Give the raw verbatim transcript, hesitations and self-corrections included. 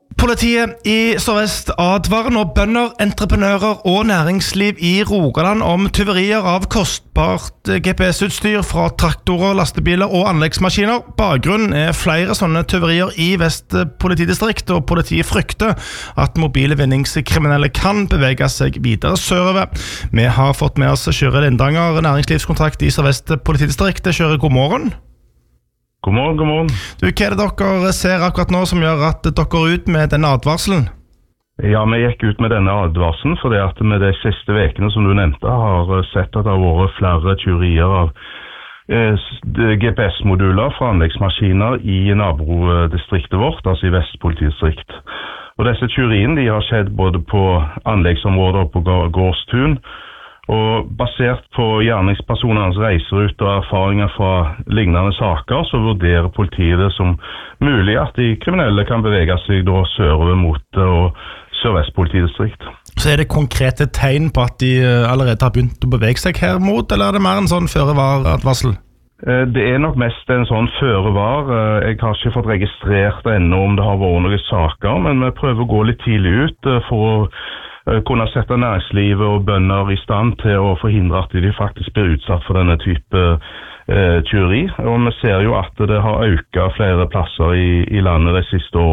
Politiet i Sør-Vest advarer nå bønder, entreprenører og næringsliv i Rogaland om tyverier av kostbart G P S-utstyr fra traktorer, lastebiler og anleggsmaskiner. Bakgrunnen er flere sånne tyverier i Vest politidistrikt, og politiet frykter at mobile vinningskriminelle kan bevege seg videre sørover. Vi har fått med oss Kyrre Lindanger, næringslivskontrakt i Sør-Vest politidistrikt. Kyrre, god morgen. God morgen, god morgen. Du, hva er det dere ser akkurat nå som gjør at dere er ut med denne advarselen? Ja, vi gikk ut med denne advarselen fordi at vi de siste vekene, som du nevnte, har sett at det har vært flere tyverier av eh, G P S-moduler fra anleggsmaskiner i nabodistriktet vårt, altså i Vest politidistrikt. Og disse tyveriene de har skjedd både på anleggsområder og på gårdstun, og basert på gjerningspersonenes reiserute og erfaringer fra lignende saker, så vurderer politiet det som mulig at de kriminelle kan bevege seg da sørover mot og Sør-Vest politidistrikt. Så er det konkrete tegn på at de allerede har begynt å bevege seg her mot, eller er det mer en sånn føre-var-advarsel? Det er nok mest en sånn føre-var. Jeg har ikke fått registrert ennå om det har vært noen saker, men vi prøver å gå litt tidlig ut for å kunne sette næringslivet og bønder i stand til å forhindre at de faktisk blir utsatt for denne type eh, tyveri. Og vi ser jo at det har økt flere plasser i, i landet de siste årene.